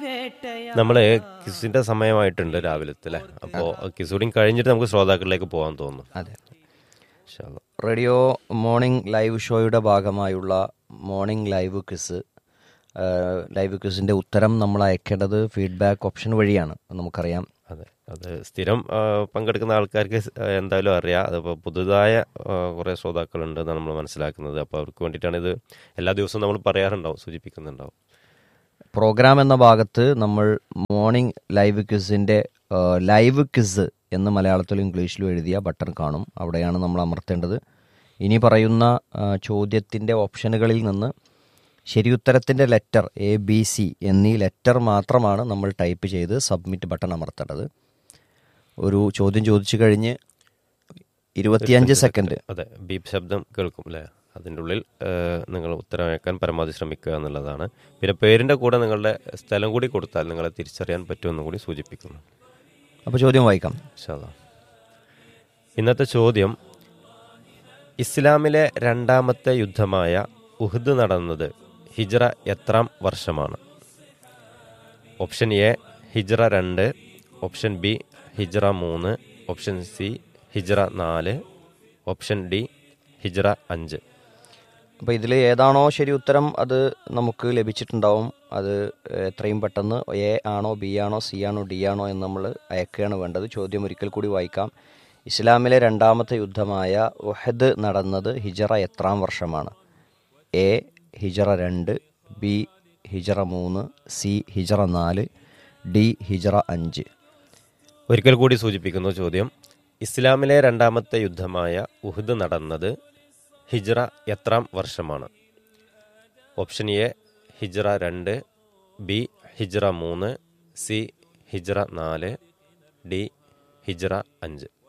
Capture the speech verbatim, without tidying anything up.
നമ്മള് കിസിന്റെ സമയമായിട്ടുണ്ട് രാവിലത്തെ അല്ലേ? അപ്പോൾ കിസൂടിങ് കഴിഞ്ഞിട്ട് നമുക്ക് ശ്രോതാക്കളിലേക്ക് പോകാൻ തോന്നുന്നു. അതെ, ഇൻഷാ അല്ലാ. റേഡിയോ മോർണിംഗ് ലൈവ് ഷോയുടെ ഭാഗമായുള്ള മോർണിംഗ് ലൈവ് ക്വിസ്. ലൈവ് ക്വിസിൻ്റെ ഉത്തരം നമ്മൾ അയക്കേണ്ടത് ഫീഡ്ബാക്ക് ഓപ്ഷൻ വഴിയാണ്, നമുക്കറിയാം. അതെ, അത് സ്ഥിരം ആ, പങ്കെടുക്കുന്ന ആൾക്കാർക്ക് സ്- ആ, എന്തായാലും അറിയാം. അതിപ്പോൾ പുതുതായ ആ, കുറേ ശ്രോതാക്കളുണ്ട് എന്നാണ് നമ്മൾ മനസ്സിലാക്കുന്നത്. അപ്പോൾ അവർക്ക് വേണ്ടിയിട്ടാണ് ഇത്. എല്ലാ ദിവസവും നമ്മൾ പറയാറുണ്ടാവും, സൂചിപ്പിക്കുന്നുണ്ടാവും. പ്രോഗ്രാം എന്ന ഭാഗത്ത് നമ്മൾ മോർണിംഗ് ലൈവ് ക്വിസിൻ്റെ ലൈവ് ക്വിസ് എന്ന് മലയാളത്തിലും ഇംഗ്ലീഷിലും എഴുതിയ ബട്ടൺ കാണും. അവിടെയാണ് നമ്മൾ അമർത്തേണ്ടത്. ഇനി പറയുന്ന ചോദ്യത്തിൻ്റെ ഓപ്ഷനുകളിൽ നിന്ന് ശരിയുത്തരത്തിൻ്റെ ലെറ്റർ എ ബി സി എന്നീ ലെറ്റർ മാത്രമാണ് നമ്മൾ ടൈപ്പ് ചെയ്ത് സബ്മിറ്റ് ബട്ടൺ അമർത്തേണ്ടത്. ഒരു ചോദ്യം ചോദിച്ചു കഴിഞ്ഞ് ഇരുപത്തിയഞ്ച് സെക്കൻഡ് അതെ, ബീപ്പ് ശബ്ദം കേൾക്കും അല്ലേ? അതിൻ്റെ ഉള്ളിൽ ആ, നിങ്ങൾ ഉത്തരം അയക്കാൻ പരമാവധി ശ്രമിക്കുക എന്നുള്ളതാണ്. പിന്നെ പേരിൻ്റെ കൂടെ നിങ്ങളുടെ സ്ഥലം കൂടി കൊടുത്താൽ നിങ്ങളെ തിരിച്ചറിയാൻ പറ്റുമെന്നും കൂടി സൂചിപ്പിക്കുന്നു. അപ്പോൾ ചോദ്യം വായിക്കാം. ഇൻഷാ അല്ലാ. ഇന്നത്തെ ചോദ്യം: ഇസ്ലാമിലെ രണ്ടാമത്തെ യുദ്ധമായ ഉഹ്ദ് നടന്നത് ഹിജ്റ എത്രാം വർഷമാണ്? ഓപ്ഷൻ എ ഹിജ്റ രണ്ട്, ഓപ്ഷൻ ബി ഹിജ്റ മൂന്ന്, ഓപ്ഷൻ സി ഹിജ്റ നാല്, ഓപ്ഷൻ ഡി ഹിജ്റ അഞ്ച്. അപ്പോൾ ഇതിൽ ഏതാണോ ശരി ഉത്തരം അത് നമുക്ക് ലഭിച്ചിട്ടുണ്ടാവും. അത് എത്രയും പെട്ടെന്ന് എ ആണോ ബി ആണോ സി ആണോ ഡി ആണോ എന്ന് നമ്മൾ അയക്കുകയാണ് വേണ്ടത്. ചോദ്യം ഒരിക്കൽ കൂടി വായിക്കാം. ഇസ്ലാമിലെ രണ്ടാമത്തെ യുദ്ധമായ ഉഹദ് നടന്നത് ഹിജ്റ എത്രാം വർഷമാണ്? എ ഹിജ്റ രണ്ട്, ബി ഹിജ്റ മൂന്ന്, സി ഹിജ്റ നാല്, ഡി ഹിജ്റ അഞ്ച്. ഒരിക്കൽ കൂടി സൂചിപ്പിക്കുന്നു ചോദ്യം: ഇസ്ലാമിലെ രണ്ടാമത്തെ യുദ്ധമായ ഉഹ്ദ് നടന്നത് ഹിജ്റ എത്രാം വർഷമാണ്? ഓപ്ഷൻ എ ഹിജ്റ രണ്ട്, ബി ഹിജ്റ മൂന്ന്, സി ഹിജ്റ നാല്, ഡി ഹിജ്റ അഞ്ച്.